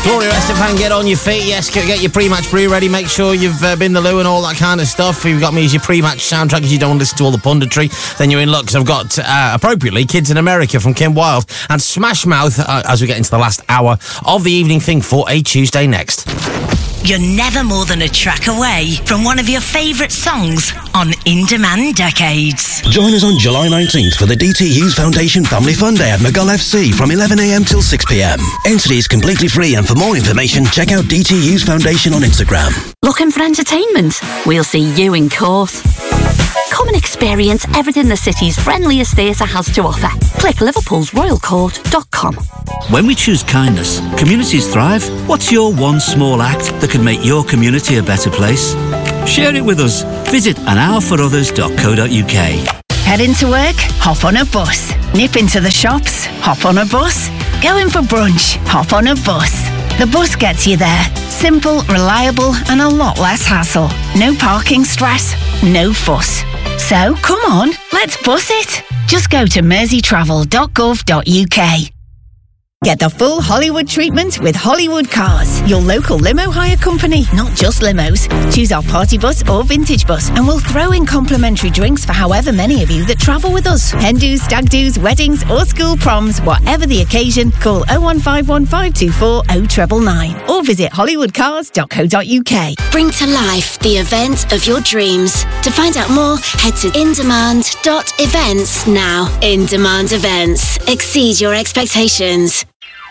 Gloria Estefan, get on your feet. Yes, get your pre-match brew ready. Make sure you've been the loo and all that kind of stuff. If you've got me as your pre-match soundtrack because you don't want to listen to all the punditry, then you're in luck, because I've got, appropriately, Kids in America from Kim Wilde and Smash Mouth as we get into the last hour of the evening thing for a Tuesday next. You're never more than a track away from one of your favourite songs on In Demand Decades. Join us on July 19th for the DT Hughes Foundation Family Fun Day at McGull FC from 11am till 6pm. Entry is completely free, and for more information, check out DT Hughes Foundation on Instagram. Looking for entertainment? We'll see you in court. Come and experience everything the city's friendliest theatre has to offer. Click liverpoolsroyalcourt.com. When we choose kindness, communities thrive. What's your one small act that could make your community a better place? Share it with us. Visit anourforothers.co.uk. Head into work? Hop on a bus. Nip into the shops? Hop on a bus. Go in for brunch? Hop on a bus. The bus gets you there. Simple, reliable, and a lot less hassle. No parking stress, no fuss. So, come on, let's bus it. Just go to merseytravel.gov.uk. Get the full Hollywood treatment with Hollywood Cars, your local limo hire company, not just limos. Choose our party bus or vintage bus, and we'll throw in complimentary drinks for however many of you that travel with us. Hen do's, stag do's, weddings or school proms, whatever the occasion, call 0151524 0999 or visit hollywoodcars.co.uk. Bring to life the event of your dreams. To find out more, head to indemand.events now. In Demand Events. Exceed your expectations.